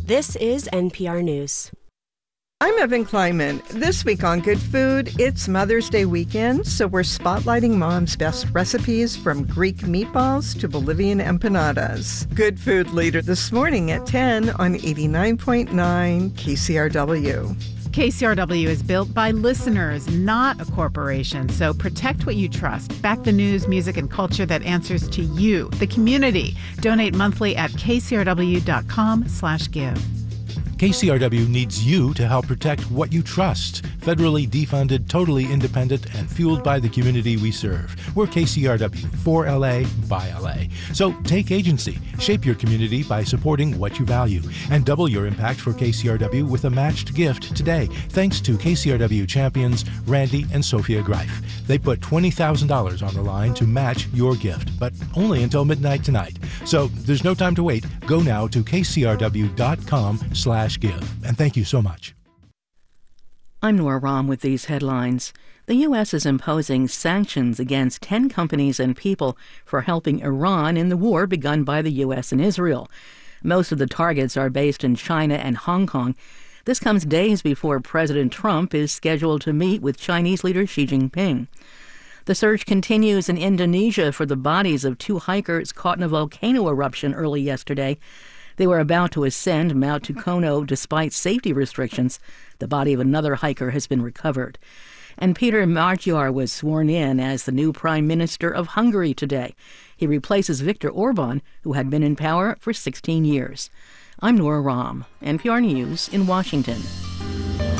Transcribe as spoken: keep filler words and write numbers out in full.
This is N P R News. I'm Evan Kleiman. This week on Good Food, it's Mother's Day weekend, so we're spotlighting Mom's best recipes from Greek meatballs to Bolivian empanadas. Good Food later this morning at ten on eighty-nine point nine K C R W. K C R W is built by listeners, not a corporation, so protect what you trust. Back the news, music, and culture that answers to you, the community. Donate monthly at kcrw.com slash give. K C R W needs you to help protect what you trust. Federally defunded, totally independent, and fueled by the community we serve. We're K C R W, for L A, by L A. So take agency. Shape your community by supporting what you value. And double your impact for K C R W with a matched gift today, thanks to K C R W champions Randy and Sophia Greif. They put twenty thousand dollars on the line to match your gift, but only until midnight tonight. So there's no time to wait. Go now to kcrw.com slash give. And thank you so much. I'm Nora Rahm with these headlines. The U S is imposing sanctions against ten companies and people for helping Iran in the war begun by the U S and Israel. Most of the targets are based in China and Hong Kong. This comes days before President Trump is scheduled to meet with Chinese leader Xi Jinping. The search continues in Indonesia for the bodies of two hikers caught in a volcano eruption early yesterday. They were about to ascend Mount Tukono despite safety restrictions. The body of another hiker has been recovered. And Peter Magyar was sworn in as the new Prime Minister of Hungary today. He replaces Viktor Orban, who had been in power for sixteen years. I'm Nora Rahm, N P R News in Washington.